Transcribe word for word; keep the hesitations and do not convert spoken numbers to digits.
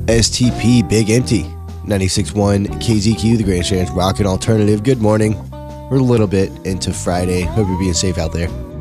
S T P Big Empty, ninety-six point one K Z Q, the Grand Rock and Alternative. Good morning. We're a little bit into Friday. Hope you're being safe out there.